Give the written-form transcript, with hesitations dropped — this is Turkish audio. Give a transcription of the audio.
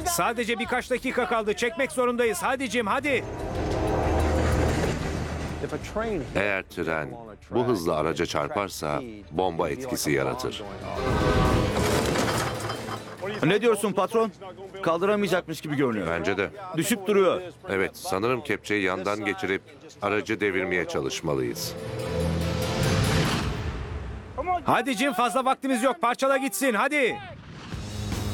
Sadece birkaç dakika kaldı. Çekmek zorundayız. Hadi Jim, hadi. Eğer tren bu hızla araca çarparsa bomba etkisi yaratır. Ne diyorsun patron? Kaldıramayacakmış gibi görünüyor. Bence de. Düşüp duruyor. Evet, sanırım kepçeyi yandan geçirip aracı devirmeye çalışmalıyız. Hadi Jim, fazla vaktimiz yok. Parçala gitsin, hadi.